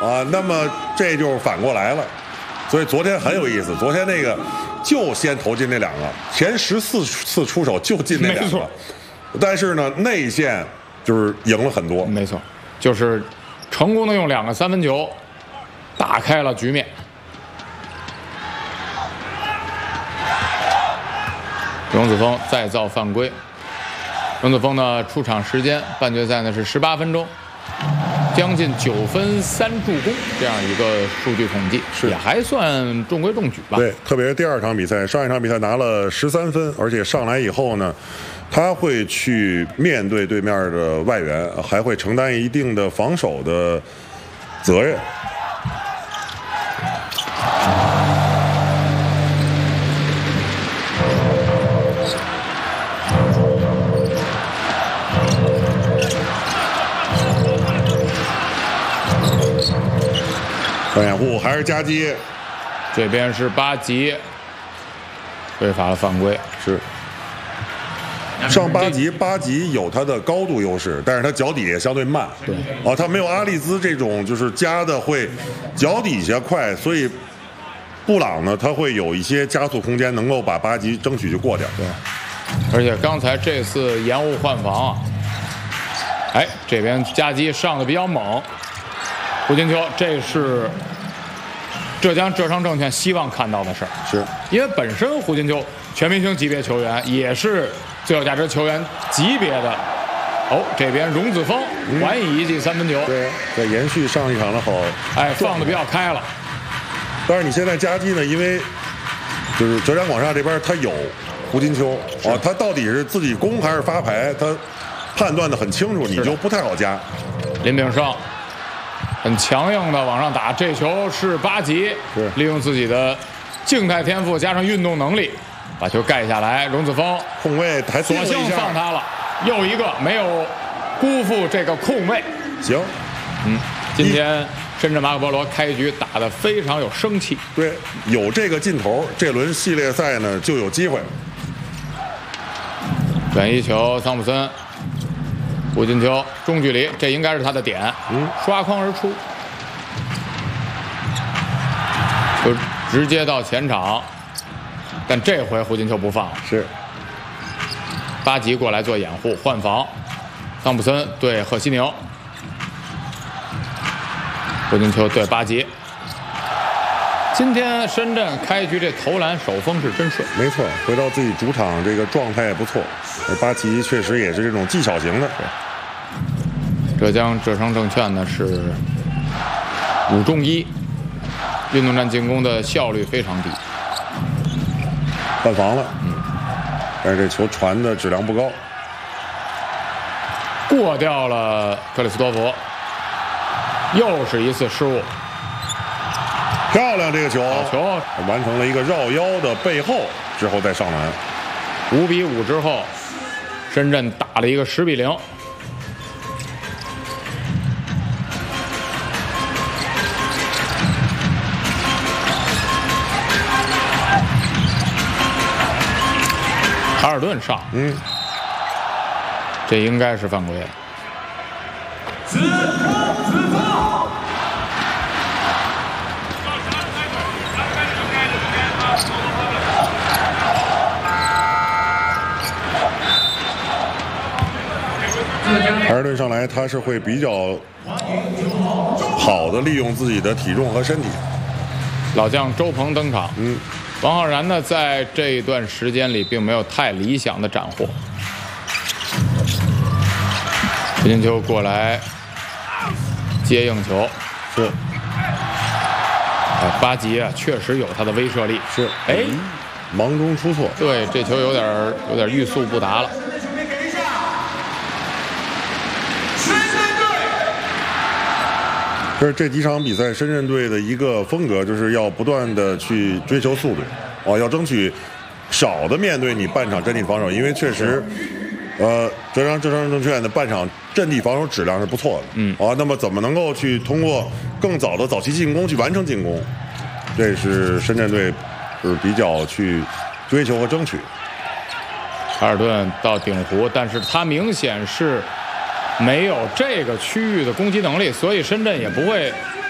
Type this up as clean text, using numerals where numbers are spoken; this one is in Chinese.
啊，那么这就反过来了。所以昨天很有意思，昨天那个就先投进那2个，前14次出手就进那2个，但是呢内线就是赢了很多。 没错，就是成功的用2个3分球打开了局面。荣子峰再造犯规。荣子峰呢出场时间半决赛呢是18分钟，将近9分3助攻这样一个数据统计，也还算中规中矩吧。 对，特别是第2场比赛，上一场比赛拿了13分，而且上来以后呢，他会去面对对面的外援，还会承担一定的防守的责任。掩护还是夹击， 这边是巴吉违法了犯规。 是上巴吉有他的高度优势，但是他脚底也相对慢。 对， 他没有阿利兹这种就是夹的会脚底下快，所以布朗呢他会有一些加速空间，能够把巴吉争取就过掉。 对，而且刚才这次延误换防啊，哎，这边夹击上的比较猛。胡金秋，这是浙江浙商证券希望看到的事儿， 是因为本身胡金秋全明星级别球员，也是最有价值球员级别的。这边荣子峰还以一记3分球， 对，在延续上一场的好， 放的比较开了。 但是你现在夹击呢，因为就是浙江广厦这边他有胡金秋他到底是自己攻还是发牌，他判断的很清楚，你就不太好夹。 林炳胜很强硬的往上打，这球是巴吉利用自己的静态天赋加上运动能力，把球盖下来。荣子峰空位还索性放他了，又一个没有辜负这个空位。 行， 今天深圳马可波罗开局打得非常有生气。 对，有这个劲头，这轮系列赛呢就有机会。 转移球，桑普森。胡金秋中距离，这应该是他的点，刷筐而出，就直接到前场，但这回胡金秋不放了， 是巴吉过来做掩护换防，桑普森对赫西宁，胡金秋对巴吉。今天深圳开局这投篮手风是真顺， 没错，回到自己主场这个状态也不错。巴吉确实也是这种技巧型的。 浙江浙商证券呢是5中1，运动战进攻的效率非常低。 换防了，但是这球传的质量不高， 过掉了克里斯多夫，又是一次失误。 漂亮这个球， 好球， 完成了一个绕腰的背后之后再上篮 ，5比5之后，深圳打了一个10比0。卡尔顿上，这应该是犯规。 卡尔顿上来，他是会比较好的利用自己的体重和身体。 老将周鹏登场，王浩然呢，在这一段时间里并没有太理想的斩获。胡金秋过来接应球， 是。 巴吉啊，确实有他的威慑力。 是。忙中出错。 对，这球有点欲速不达了。 这几场比赛，深圳队的一个风格就是要不断的去追求速度，要争取少的面对你半场阵地防守，因为确实，浙商证券的半场阵地防守质量是不错的，那么怎么能够去通过更早的早期进攻去完成进攻，这是深圳队就是比较去追求和争取。 卡尔顿到顶弧，但是他明显是没有这个区域的攻击能力，所以深圳也不会